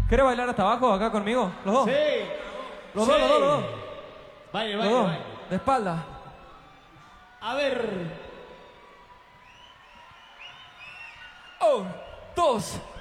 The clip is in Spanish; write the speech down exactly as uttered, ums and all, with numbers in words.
¿Quieres bailar hasta abajo acá conmigo? Los dos. Sí. Los sí. dos, los dos, los dos. Baile, Los baile, dos. baile. De espalda. A ver. Un, dos.